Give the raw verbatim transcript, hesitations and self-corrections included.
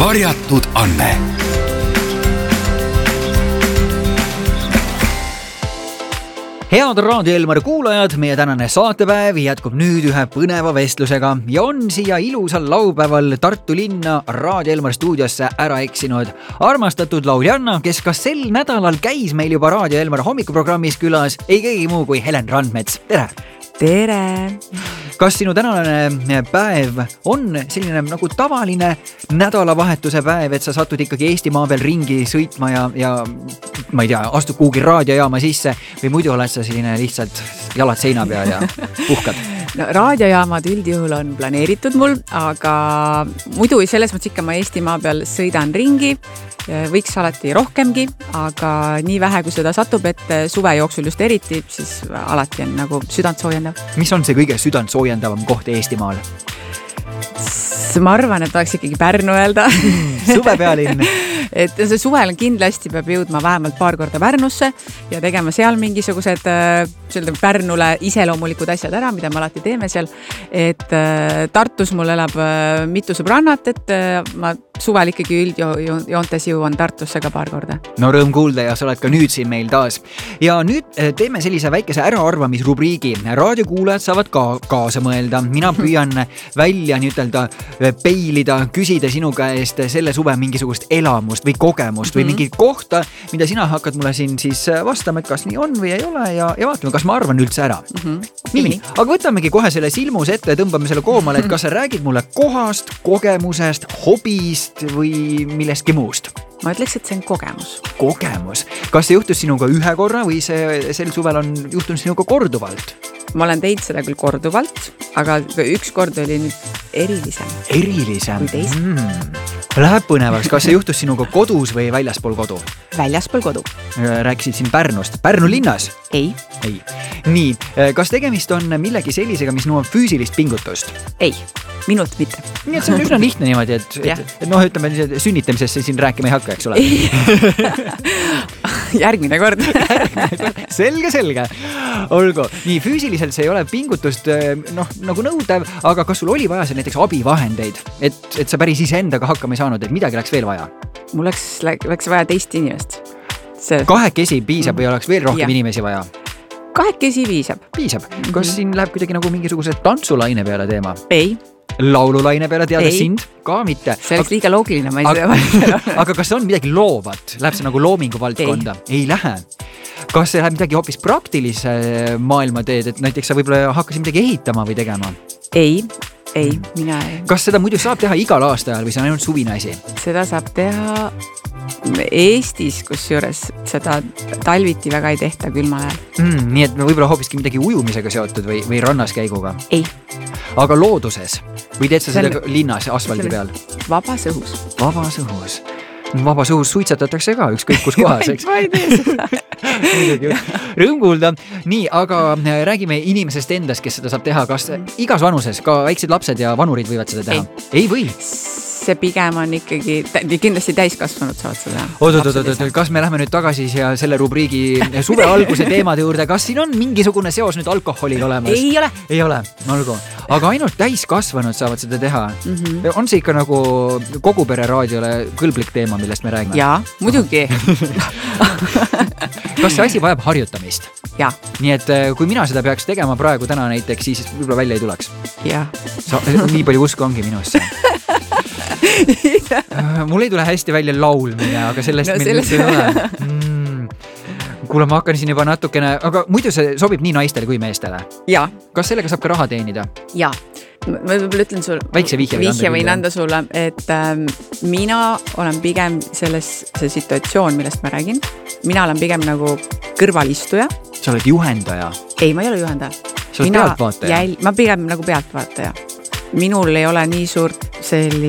Varjatud Anne. Head Raadio Elmar kuulajad, meie tänane saatepäev jätkub nüüd ühe põneva vestlusega ja on siia ilusal laupäeval Tartu linna Raadio Elmar stuudiosse ära eksinud armastatud lauljanna, kes ka sel nädalal käis meil juba Raadio Elmar hommikuprogrammis külas, ei keegi muu kui Helen Randmets. Tere! Tere! Kas sinu tänane päev on selline nagu tavaline nädalavahetuse päev, et sa satud ikkagi Eestimaa peal ringi sõitma ja, ja ma ei tea, astud kuhugi raadiojaama sisse või muidu oled sa selline lihtsalt jalad seina peal ja puhkad? No, raadiojaamad üldjuhul on planeeritud mul, aga muidu selles mõttes ikka ma Eestimaa peal sõidan ringi, võiks alati rohkemgi, aga nii vähe, kui seda satub, et suve jooksul just eriti, siis alati on nagu südant soojendav. Mis on see kõige südant soojendavam koht Eestimaal? Ma arvan, et oleks ikkagi Pärnu öelda. Suve pealinn. Et see suvel kindlasti peab jõudma vähemalt paar korda Pärnusse ja tegema seal mingisugused selline Pärnule iseloomulikud asjad ära, mida me alati teeme seal. Et Tartus mul elab mitu sõbrannat, et ma suvel ikkagi üldjoontes jõuan Tartusse ka paar korda. No rõõm kuulda ja sa oled ka nüüd siin meil taas. Ja nüüd teeme sellise väikese äraarvamisrubriigi. Raadiokuulajad saavad ka kaasa mõelda. Mina püüan välja ütelda, peilida, küsida sinu käest selle suve mingisugust elamust või kogemust või mingi kohta, mida sina hakkad mulle siin siis vastama, et kas nii on või ei ole ja, ja vaatame, kas ma arvan üldse ära. Mm-hmm. Nii, aga võtamegi kohe selle silmus ette ja tõmbame selle koomale, et kas sa räägid mulle kohast, kogemusest, hobist või millestki muust? Ma ütleks, et see on kogemus. Kogemus. Kas see juhtus sinuga ühe korra või see sel suvel on juhtunud sinuga korduvalt? Ma olen teinud seda küll korduvalt, aga üks kord oli nüüd erilisem. Erilisem? Mm. Läheb põnevaks. Kas see juhtus sinuga kodus või väljaspool kodu? Väljaspool kodu. Rääkisid siin Pärnust. Pärnu linnas? Ei. Ei. Nii, kas tegemist on millegi sellisega, mis nõuab füüsilist pingutust? Ei, minult mitte. Nii, et see on üsna lihtne niimoodi, et, et, et noh, ütleme, sünnitamisesse siin rääkima ei hakka, eks ole? Järgmine kord. Selge, selge. Olgu. Nii, füüsiliselt see ei ole pingutust noh, nagu nõudev, aga kas sul oli vaja see näiteks abivahendeid, et, et sa päris ise endaga hakkama ei saanud, et midagi läks veel vaja? Mul läks, läks vaja teist inimest. See... Kahekesi piisab või oleks veel rohkem ja. Inimesi vaja? Kahekesi piisab. Piisab. Kas mm-hmm. siin läheb kuidagi nagu mingisuguse tantsulaine peale teema? Ei. Laululaine peale teada ei. Sind? Ka mitte. See oleks aga, liiga loogiline, ma ei aga, seda aga kas on midagi loovat? Läheb see nagu loomingu valdkonda? Ei. ei lähe. Kas see läheb midagi hoopis praktilise maailma teed, et näiteks sa võib-olla hakkasid midagi ehitama või tegema? Ei. Ei, mina ei. Kas seda muidu saab teha igal aastajal või see on ainult suvine asi? Seda saab teha Eestis, kus juures seda talviti väga ei tehta külmal ajal. Mm, nii et võib-olla hoopiski midagi ujumisega seotud või, või rannas käiguga? Ei. Aga looduses? Või teed sa seda linnas asfaldi peal? Vabas õhus. Vabas õhus. Vabas õhus suitsetatakse ka ükskõik kus kohas, eks? Ma ei tee seda. Rõõm kuulda. Nii, aga räägime inimesest endast, kes seda saab teha. Kas igas vanuses, ka väiksed lapsed ja vanurid võivad seda teha? Ei, ei või? See pigem on ikkagi, kindlasti täiskasvanud saavad seda. Oot, oot, oot, oot, kas me lähme nüüd tagasi siia selle rubriigi suve alguse teemade juurde? Kas siin on mingisugune seos nüüd alkoholil olemas? Ei ole. Ei ole, olgu. Aga ainult täiskasvanud saavad seda teha. Mm-hmm. On see ikka nagu kogu pere raadiole kõlblik teema, millest me räägime? Jaa, muidugi. Kas see asi vajab harjutamist? Jaa. Nii et kui mina seda peaks tegema praegu täna näiteks, siis võib-olla välja ei tuleks? Jaa. Sa, nii palju usku ongi minusse. Mul ei tule hästi välja laulmine, aga sellest no, meil sellest... ei ole. Mm. Kuule, ma hakkan siin juba natukene, aga muidu see sobib nii naistele kui meestele? Jaa. Kas sellega saab ka raha teenida? Jaa. Ma võib-olla ütlen sul, väikse vihje, vihje võin anda sulle, et ähm, mina olen pigem selles see situatsioon, millest ma räägin. Mina olen pigem nagu kõrvalistuja. Sa oled juhendaja? Ei, ma ei ole juhendaja. Sa oled pealtvaataja? Jäl... Ma pigem nagu pealtvaataja. Minul ei ole nii suurt selli